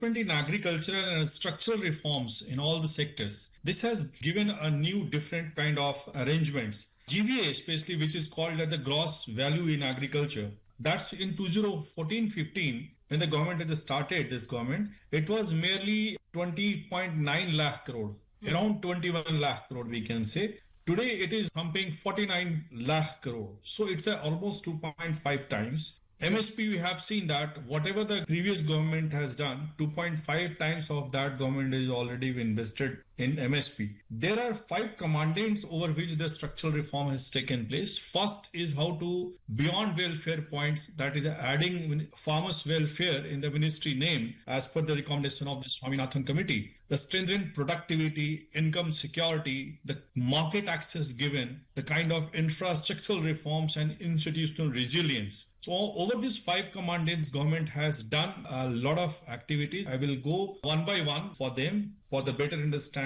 in agricultural and structural reforms in all the sectors. This has given a new different kind of arrangements. GVA especially, which is called as the gross value in agriculture. That's in 2014-15 when the government has started this government. It was merely 20.9 lakh crore, around 21 lakh crore we can say. Today it is pumping 49 lakh crore. So it's almost 2.5 times. MSP, we have seen that whatever the previous government has done, 2.5 times of that government is already invested in MSP. There are 5 commandments over which the structural reform has taken place. First is how to, beyond welfare points, that is adding farmers' welfare in the ministry name as per the recommendation of the Swaminathan Committee. The strengthened productivity, income security, the market access given, the kind of infrastructural reforms and institutional resilience. So over these 5 commandments, government has done a lot of activities. I will go one by one for them for the better understanding